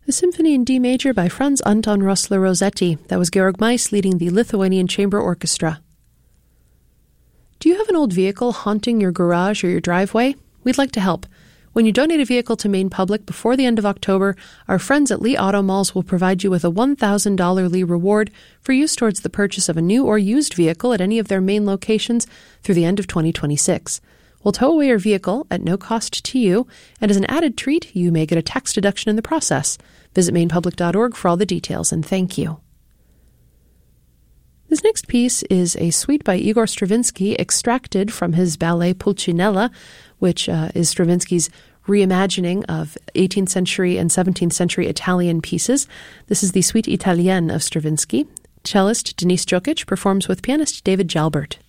A symphony in D major by Franz Anton Rossler-Rossetti. That was Georg Meiss leading the Lithuanian Chamber Orchestra. Do you have an old vehicle haunting your garage or your driveway? We'd like to help. When you donate a vehicle to Maine Public before the end of October, our friends at Lee Auto Malls will provide you with a $1,000 Lee reward for use towards the purchase of a new or used vehicle at any of their Maine locations through the end of 2026. We'll tow away your vehicle at no cost to you, and as an added treat, you may get a tax deduction in the process. Visit mainepublic.org for all the details, and thank you. This next piece is a suite by Igor Stravinsky extracted from his ballet Pulcinella, which is Stravinsky's reimagining of 18th century and 17th century Italian pieces. This is the Suite Italienne of Stravinsky. Cellist Denise Jokic performs with pianist David Jalbert.